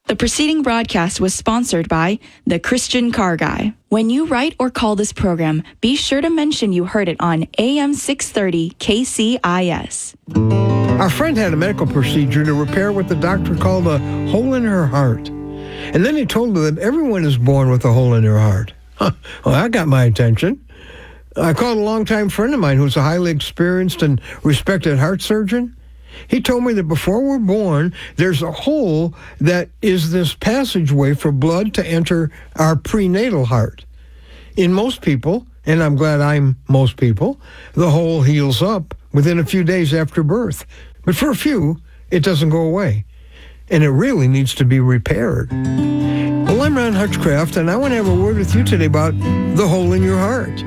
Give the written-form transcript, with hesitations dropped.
The preceding broadcast was sponsored by The Christian Car Guy. When you write or call this program, be sure to mention you heard it on AM 630 KCIS. Our friend had a medical procedure to repair what the doctor called a hole in her heart. And then he told her that everyone is born with a hole in their heart. Well, that got my attention. I called a longtime friend of mine who's a highly experienced and respected heart surgeon. He told me that before we're born, there's a hole that is this passageway for blood to enter our prenatal heart. In most people, and I'm glad I'm most people, the hole heals up within a few days after birth. But for a few, it doesn't go away. And it really needs to be repaired. Well, I'm Ron Hutchcraft, and I want to have a word with you today about the hole in your heart.